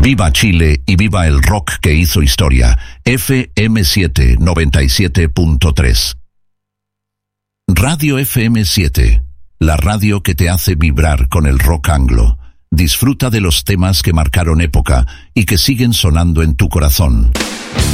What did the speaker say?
Viva Chile y viva el rock que hizo historia. FM7 97.3. Radio FM7, la radio que te hace vibrar con el rock anglo. Disfruta de los temas que marcaron época y que siguen sonando en tu corazón.